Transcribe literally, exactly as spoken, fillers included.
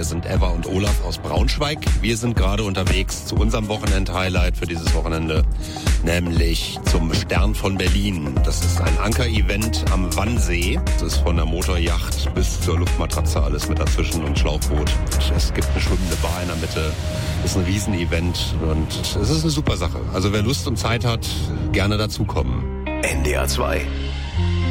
Hier sind Eva und Olaf aus Braunschweig. Wir sind gerade unterwegs zu unserem Wochenend-Highlight für dieses Wochenende, nämlich zum Stern von Berlin. Das ist ein Anker-Event am Wannsee. Das ist von der Motorjacht bis zur Luftmatratze alles mit dazwischen und Schlauchboot. Es gibt eine schwimmende Bar in der Mitte. Das ist ein Riesenevent und es ist eine super Sache. Also wer Lust und Zeit hat, gerne dazukommen. N D R zwei.